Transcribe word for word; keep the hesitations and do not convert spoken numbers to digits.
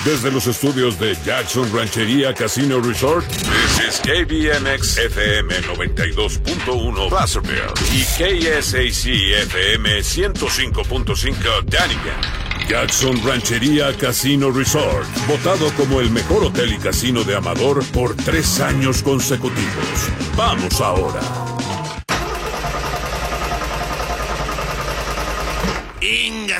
Desde los estudios de Jackson Ranchería Casino Resort, this is K B M X F M noventa y dos punto uno Placerville y K S A C F M ciento cinco punto cinco Dunnigan. Jackson Ranchería Casino Resort, votado como el mejor hotel y casino de Amador por tres años consecutivos. Vamos ahora. Inga